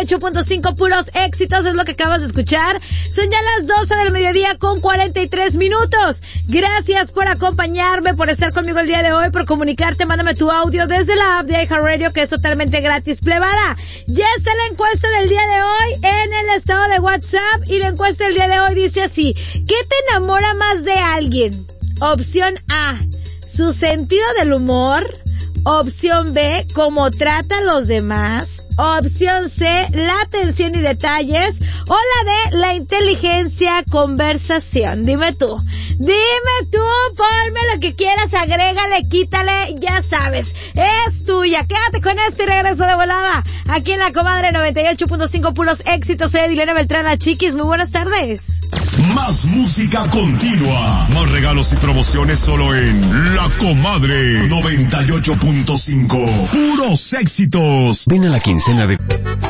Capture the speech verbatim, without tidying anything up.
y ocho punto cinco, puros éxitos, es lo que acabas de escuchar. Son ya las doce del mediodía con cuarenta y tres minutos. Gracias por acompañarme, por estar conmigo el día de hoy, por comunicarte. Mándame tu audio desde la app de iHeartRadio, que es totalmente gratis, plebada. Ya está la encuesta del día de hoy en el estado de WhatsApp, y la encuesta del día de hoy dice así: ¿qué te enamora más de alguien? Opción A, su sentido del humor. Opción B, cómo trata a los demás. Opción C, la atención y detalles. O la D, la inteligencia, conversación. Dime tú. Dime tú, ponme lo que quieras, agrégale, quítale, ya sabes. Es tuya. Quédate con este regreso de volada. Aquí en La Comadre noventa y ocho punto cinco, puros éxitos. Soy Dilena Beltrán, la Chiquis. Muy buenas tardes. Más música continua. Más regalos y promociones solo en La Comadre noventa y ocho punto cinco. Puros éxitos. Ven a la quincena de...